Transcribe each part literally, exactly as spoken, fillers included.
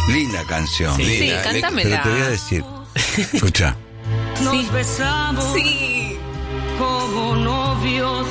Linda canción. Sí, Linda, sí, cántamela. Pero te voy a decir, escucha. Sí. besamos Sí. como novios,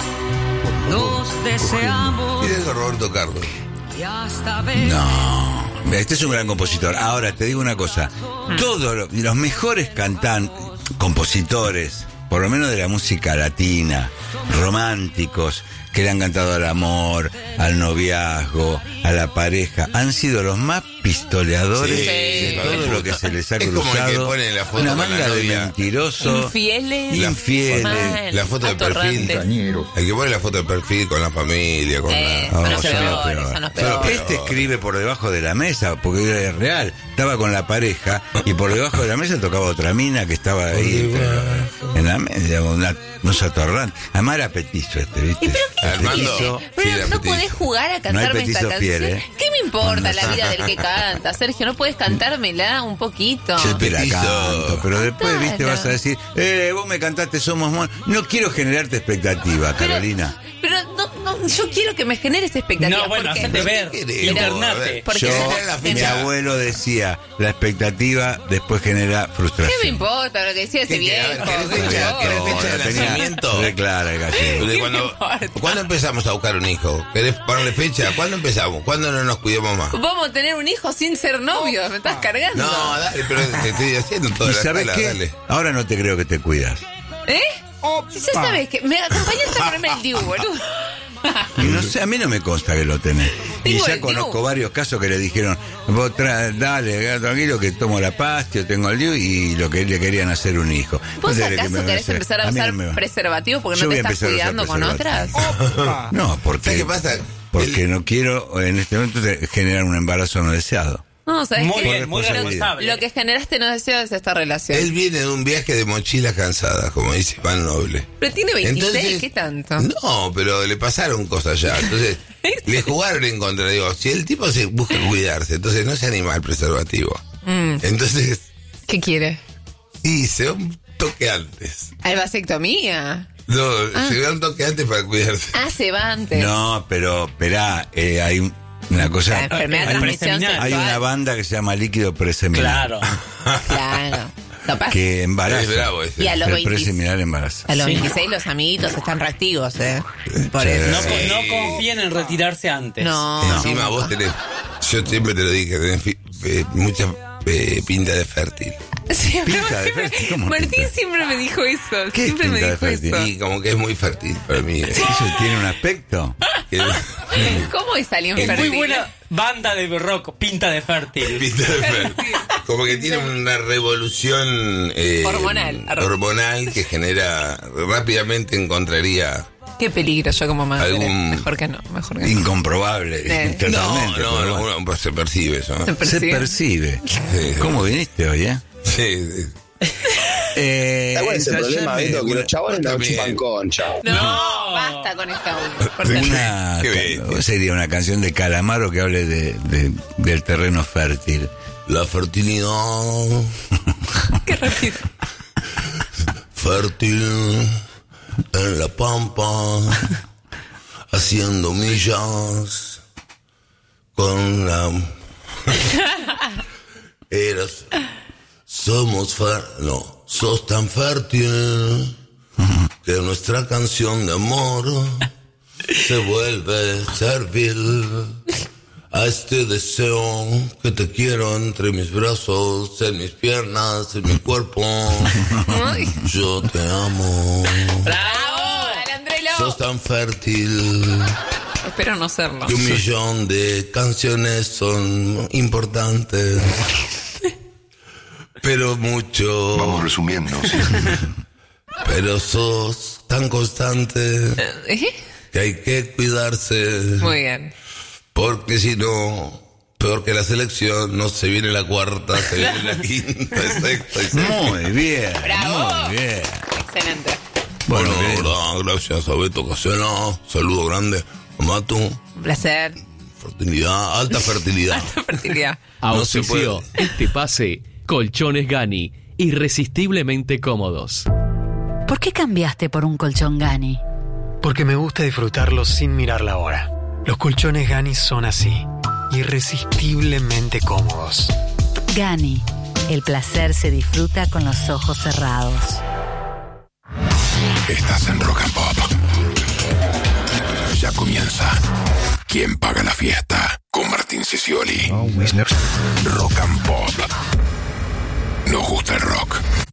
nos deseamos Mira eso, Roberto Carlos. y hasta ver. No, este es un gran compositor. Ahora, te digo una cosa. Todos lo- los mejores cantantes, compositores, por lo menos de la música latina, románticos, que le han cantado al amor, al noviazgo, a la pareja, han sido los más pistoleadores Sí, de hijo de todo puta. lo que se les ha Es como el que cruzado. pone la foto Una con la manga de novia. mentirosos. Infieles. Infieles. Mal, La foto de perfil. atorrantes. El que pone la foto de perfil con la familia, con Eh, la... son No, los son los peores, peores. son los Son los peores. Este escribe por debajo de la mesa, porque es real. Estaba con la pareja y por debajo de la mesa tocaba otra mina que estaba ahí pero, en la mesa, una, unos atorrantes. Además era petizo este, ¿viste? ¿Y pero qué Armando. tiene? Sí, Pero era no petizo. podés jugar a No hay cantarme esta petizo canción. fiel, ¿eh? ¿Qué me importa Cuando la está- vida del que canta, Sergio? ¿No puedes cantármela un poquito? Yo te la petizo. canto, pero después, Cantala. viste, vas a decir, eh, vos me cantaste Somos Mon. No quiero generarte expectativa, Pero- Carolina. Pero no, no, yo quiero que me generes expectativa. No, bueno, porque- hacete ver, ¿Qué querés? internate. A ver, Porque Yo, esa es la mi fecha. abuelo decía, la expectativa después genera ¿Qué frustración. me importa lo que decía ese ¿Qué querés? viejo? ¿Querés Por fecha? favor. ¿Querés fecha de la tenía nacimiento? re clara el gallego. De ¿Qué cuando, me importa? ¿Cuándo empezamos a buscar un hijo? ¿Querés ponerle fecha? ¿Cuándo empezamos? ¿Cuándo no nos cuidamos más? Vamos a tener un hijo sin ser novios, me estás cargando. No, dale, pero te estoy haciendo toda ¿Y la sabes escala, qué? dale. Ahora no te creo que te cuidas. ¿Eh? Si ya sabes que me acompañaste a ponerme el Diu, boludo. Y no sé, a mí no me consta que lo tenés. Y Tengo ya el conozco Diu. varios casos que le dijeron, vos tra- dale, quedá tranquilo que tomo la pasta, yo tengo el Diu, y lo que le querían hacer un hijo. ¿Vos Entonces, ¿qué acaso me va a querés hacer? empezar a mí usar no me va. preservativo porque Yo no voy te a estás empezar a usar cuidando con otras? preservativo. No, porque, ¿Sabes qué pasa? porque El- no quiero en este momento te- generar un embarazo no deseado. No, ¿sabes Muy qué? bien, muy responsabilidad. responsable. Lo que generaste no deseas es esta relación. Él viene de un viaje de mochilas cansadas, como dice Iván Noble. Pero tiene veintiséis, Entonces- ¿qué tanto? No, pero le pasaron cosas ya. Entonces, le jugaron en contra. Digo, si el tipo se busca cuidarse, entonces no se anima al preservativo. Mm, Entonces, ¿Qué quiere? y se da un toque antes. ¿Hay vasectomía? No, se da un toque antes para cuidarse. Ah, se va antes. No, pero esperá, eh, hay un- una La cosa. enfermedad de Hay transmisión preseminal. sexual. Hay una banda que se llama líquido preseminal. Claro. Claro. Capaz. Que embaraza. Es bravo ese. Y a los El veinte preseminal embaraza. A los Sí. veintiséis los amiguitos están reactivos, ¿eh? Por Sí. eso. No, Sí. no confíen en retirarse antes. No. Encima no, vos no. tenés, yo siempre te lo dije, tenés fi- eh, mucha eh, pinta de fértil. Siempre Pinta de Martín- fértil, ¿cómo Martín pinta? siempre me dijo eso. ¿Qué es Siempre me pinta de dijo fértil? eso. Y como que es muy fértil para mí. eh. ¿Eso tiene un aspecto? Que- ¿Cómo es alguien Es Muy fértil? buena banda de rock, pinta de fértil. Pinta de fértil. Como que tiene una revolución eh, Hormonal. hormonal que genera, rápidamente encontraría Qué peligro yo como madre. Algún- Mejor que no, mejor que no. Incomprobable. Eh. No, Totalmente. no, pero no, bueno. uno, pues, se percibe eso. ¿no? Se Se percibe. percibe. sí. ¿Cómo viniste hoy, eh? Sí, sí. eh ¿Cuál es el problema, ensayame Beto? Que los chabones no También. chupan concha. No, No. basta con esta audio. Por favor. Una, Qué bestia. sería una canción de Calamaro que hable de, de- del terreno fértil. La fertilidad, Qué rápido. fértil en la pampa, haciendo millas con la... Eras, somos fer... No, sos tan fértil que nuestra canción de amor se vuelve servil a este deseo que te quiero entre mis brazos, en mis piernas, en mi cuerpo. Ay. Yo te amo. ¡Bravo! ¡Dale, Andrelo! Sos tan fértil Espero no serlo. que un millón de canciones son importantes. Pero mucho. Vamos resumiendo. ¿sí? Pero sos tan constante ¿Eh? que hay que cuidarse. Muy bien. Porque si no, peor que la selección, no se viene la cuarta, se viene la quinta, sexta y séptima. Muy bien. ¡Bravo! Muy bien. Excelente. Bueno, Bueno, querido. verdad, gracias a Beto Casella, saludo grande a Matu, Un placer. fertilidad, alta fertilidad. Alta fertilidad. No se Auspició puede. este pase Colchones Gani, irresistiblemente cómodos. ¿Por qué cambiaste por un colchón Gani? Porque me gusta disfrutarlo sin mirar la hora. Los colchones Gani son así. irresistiblemente cómodos. Gani, el placer se disfruta con los ojos cerrados. Estás en Rock and Pop. Ya comienza. ¿Quién paga la fiesta? Con Martín Sicioli. Rock and Pop. Nos gusta el rock.